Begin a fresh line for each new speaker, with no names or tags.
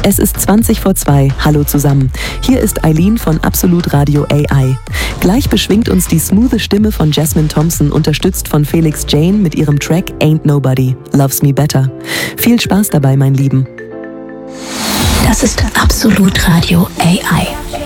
Es ist 20 vor 2. Hallo zusammen. Hier ist Eileen von Absolut Radio AI. Gleich beschwingt uns die smoothe Stimme von Jasmine Thompson, unterstützt von Felix Jane mit ihrem Track Ain't Nobody, Loves Me Better. Viel Spaß dabei, mein Lieben.
Das ist Absolut Radio AI.